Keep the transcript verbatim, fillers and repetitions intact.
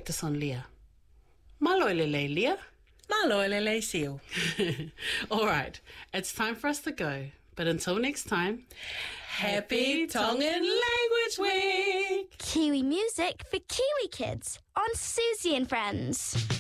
practice on Leah. Maloilele, Leah. Maloilele, Seal. All right, it's time for us to go. But until next time, Happy Tongan Language Week! Kiwi music for Kiwi kids on Susie and Friends.